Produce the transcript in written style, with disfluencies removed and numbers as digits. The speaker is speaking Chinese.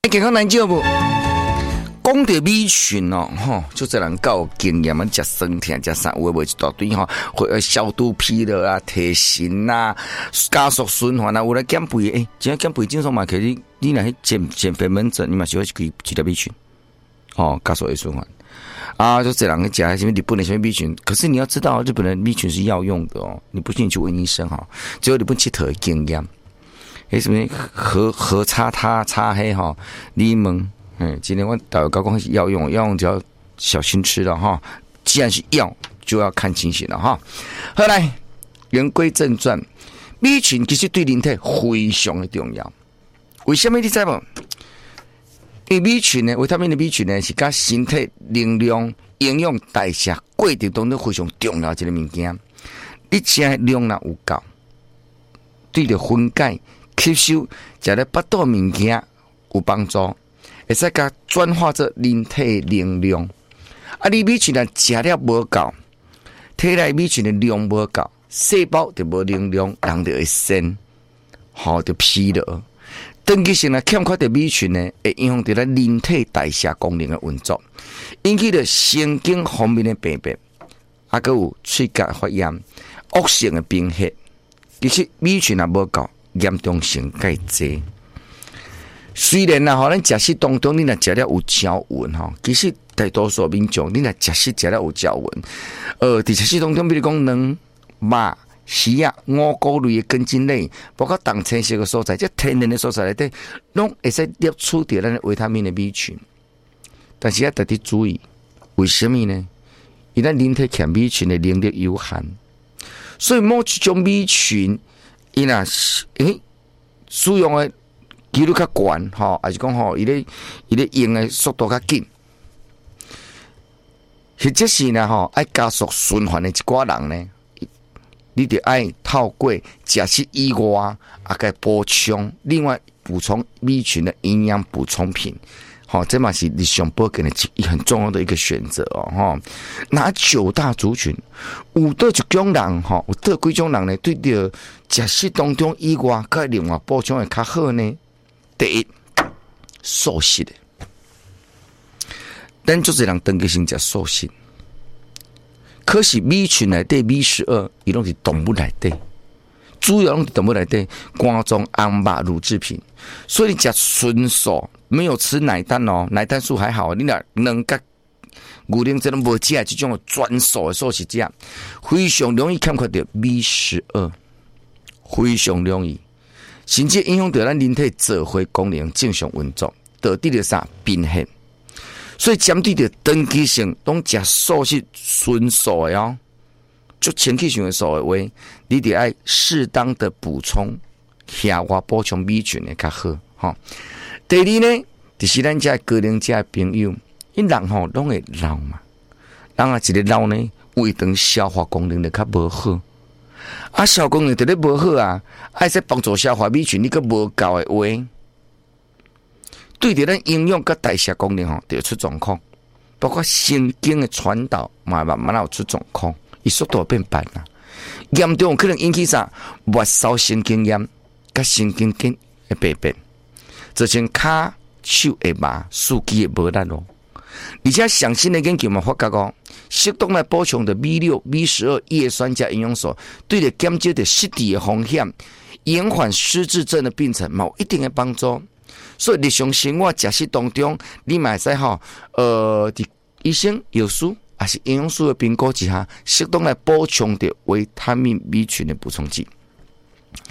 健康难救不？讲到米群哦，就这人够经验啊，食酸甜食啥，有诶一大堆会消毒疲劳啊、提神啊、加速循环啊，有来减肥真减肥正常嘛，可是你若去减肥门诊，你嘛需要去几粒米群，加速循环啊，就这人去食什么日本的什么米群，可是你要知道，日本的米群是药用的哦，你不信你去问医生只有日本佚佗的经验，什么和叉黑你问。今天我导游高光是药用就要小心吃了哈。既然是药，就要看情形了哈。后来言归正传，米群其实对人体非常的重要。为什么你知不？因为米群呢，维他命的米群呢，是甲身体能量、营养代谢过程当中非常重要的一个物件。你吃的量若有够，对着分解、吸收，食了巴肚物件有帮助。会使甲转化做人体能量，你米群呢食了无够，体内米群的量无够，细胞就无能量，人就会酸，就疲劳。长期性欠缺的米群呢，会影响到咱人体代谢功能的运作，引起了神经方面的病变，还有喙角发炎、恶性的贫血。其实米群也无够，严重性介济。虽然咱食食当中，你若食了有胶纹其实大多数民众，你若食食了有胶纹，伫食食当中，比如讲卵、肉、鱼啊、五谷类的根茎类，包括动青色的素材，即天然的素材内底，拢会使摄取到咱的维他命的米群。但是要特别注意，为什么呢？因咱人体欠米群的能力有限，所以某一种米群，伊若使用的几率较悬还是讲伊咧用的速度较紧，或者是呢爱加速循环的一寡人呢，你得爱透过食食以外该补充，另外补充米群的营养补充品，这嘛是日常保健的很重要的一个选择哪9大族群，有倒一种人有倒几种人呢？对着食食当中以外，该另外补充的较好呢？第一，素食的，咱就是人长期性食素食，可是米群内底米12，伊拢是动物内底，主要拢是动物内底，肝脏、红肉、乳制品，所以你食纯素，没有吃奶蛋奶蛋素还好，你若两甲牛奶这种无食这种专素的素食者，非常容易欠缺到米12，非常容易。甚至影响到咱人体造血功能正常运作，导致了啥贫血。所以针对着长期性拢食素食纯素的就前期性的素的话，你得爱适当的补充额外补充米群的较好第二呢，就是咱这高龄者的朋友，因人拢会老嘛，人一个老呢，胃肠消化功能就较无好。消化功能就咧无好爱使帮助消化米群，你个无够的话，对着咱营养甲代谢功能就出状况，包括神经的传导慢慢有出状况，伊速度变慢严重可能引起啥末梢神经炎甲神经根的病变，造成骹手会麻、四肢会无力而且上新的研究嘛发觉适当来补充的米6、米12叶酸加营养素，对着减少的失智的风险、延缓失智症的病程有一定的帮助。所以日常生活食食当中，你嘛会使医生药师还是营养师的评估之下，适当来补充的维他命米群的补充剂。